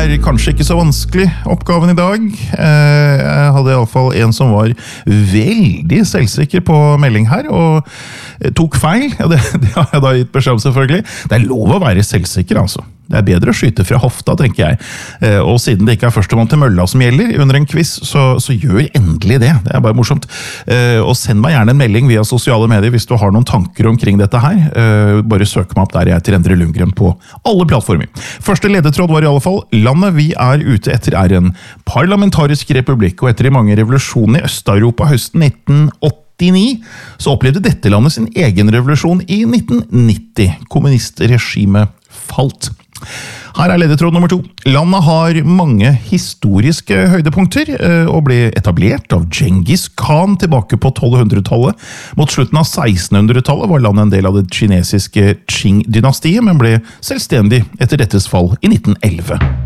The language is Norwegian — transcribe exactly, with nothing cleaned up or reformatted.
er kanskje ikke så vanskelig oppgaven i dag. Jeg hadde i alle fall en som var veldig selvsikker på melding her, og tok feil. Ja, det, det har jeg da gitt beskjed om selvfølgelig. Det er lov å være selvsikker, altså. Det er bedre å skyte fra hofta, tenker jeg. Og siden det ikke er førstemann til mølla som gjelder under en quiz, så, så gjør endelig det. Det er bare morsomt. Og send meg gjerne en melding via sosiale medier hvis du har noen tanker omkring dette her. Bare søk meg opp der jeg heter Endre Lundgren på alle plattformer. Første ledetråd var i alle fall, landet vi er ute etter er en parlamentarisk republikk, og etter de mange revolusjonene i Øst-Europa høsten nitten åttini, så opplevde dette landet sin egen revolusjon i nitten nitti. Kommunistregimet falt. Her er ledetråd nummer to. Landet har mange historiske høydepunkter og ble etablert av Genghis Khan tilbake på tolvhundretallet. Mot slutten av sekstenhundretallet var landet en del av det kinesiske Qing-dynastiet, men ble selvstendig etter dettes fall i nitten elleve.